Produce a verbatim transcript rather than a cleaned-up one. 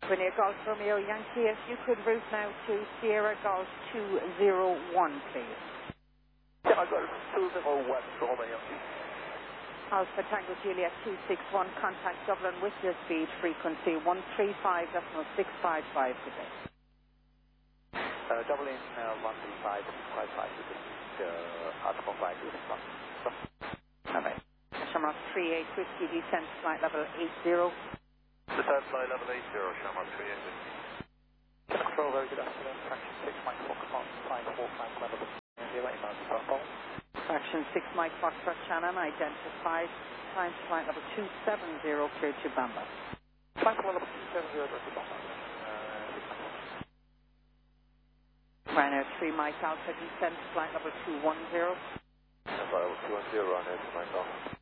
Premier Golf Romeo Yankee, if you could route now to Sierra Golf two zero one, please. Yeah, I got two zero one Romeo Yankee. Alpha Tango Juliet two six one, contact Dublin with your speed frequency one three five point six five five today. Uh, Dublin uh, one three five point six five five today. Uh, Alpha five two six one. Bye-bye. Shamrock three eight Whiskey, descent flight level eight zero. Descent flight level eight zero, Shamrock three eight. Control, very good afternoon. Fraction six, Mike Fox, five four five, level zero, inbound Stockholm. Fraction six, Mike Foxtrot Shannon, identified. Time to flight level two seven zero, clear to Bamba. Flight level two seven zero, clear to Bamba. Ryanair three, Mike Alpha, descent flight level two one zero. Flight level two one zero, Ryanair three, Mike Alpha.